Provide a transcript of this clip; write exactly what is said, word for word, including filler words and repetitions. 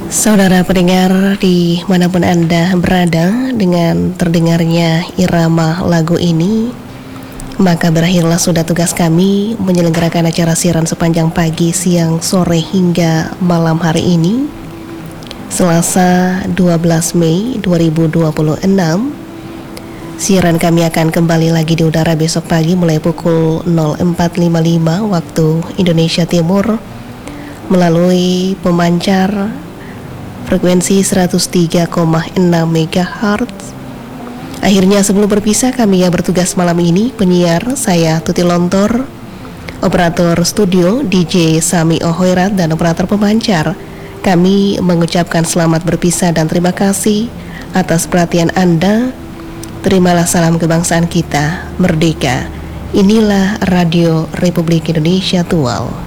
Saudara pendengar dimanapun Anda berada, dengan terdengarnya irama lagu ini, maka berakhirlah sudah tugas kami menyelenggarakan acara siaran sepanjang pagi, siang, sore hingga malam hari ini, Selasa dua belas Mei dua ribu dua puluh enam. Siaran kami akan kembali lagi di udara besok pagi mulai pukul nol empat lima lima waktu Indonesia Timur melalui pemancar frekuensi seratus tiga koma enam megahertz. Akhirnya sebelum berpisah, kami yang bertugas malam ini, penyiar saya Tuti Lontor, operator studio D J Sami Ohoirat, dan operator pemancar, kami mengucapkan selamat berpisah dan terima kasih atas perhatian Anda. Terimalah salam kebangsaan kita, merdeka. Inilah Radio Republik Indonesia Tual.